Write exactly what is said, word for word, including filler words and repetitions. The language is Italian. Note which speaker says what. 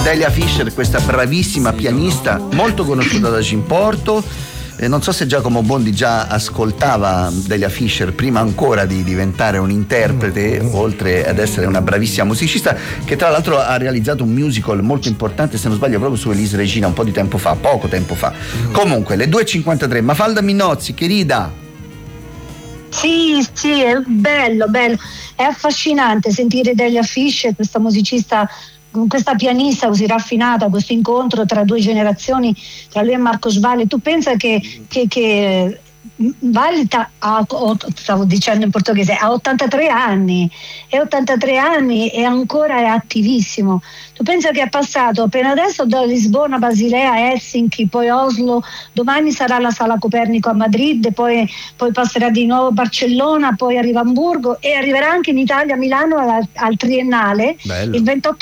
Speaker 1: Delia Fischer, questa bravissima pianista, molto conosciuta da Jim Porto. Eh, non so se Giacomo Bondi già ascoltava Delia Fischer prima ancora di diventare un interprete, oltre ad essere una bravissima musicista, che tra l'altro ha realizzato un musical molto importante, se non sbaglio proprio su Elise Regina, un po' di tempo fa, poco tempo fa. Comunque, le due e cinquantatré, Mafalda Minozzi, querida.
Speaker 2: Sì, sì, è bello, bello, è affascinante sentire Delia Fischer, questa musicista, questa pianista così raffinata, questo incontro tra due generazioni, tra lui e Marco Svalle. Tu pensa che, che, che Valle ha, stavo dicendo in portoghese, ha ottantatré anni, è ottantatré anni e ancora è attivissimo. Tu pensa che è passato appena adesso da Lisbona, Basilea, Helsinki, poi Oslo, domani sarà alla Sala Copernico a Madrid, poi, poi passerà di nuovo a Barcellona, poi arriva a Hamburgo e arriverà anche in Italia, a Milano al, al Triennale. Bello. Il ventotto